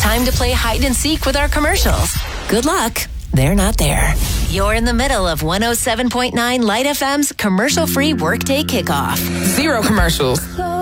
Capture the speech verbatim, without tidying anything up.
time to play hide and seek with our commercials. Good luck. They're not there. You're in the middle of one oh seven point nine Light F M's commercial-free workday kickoff. Zero commercials.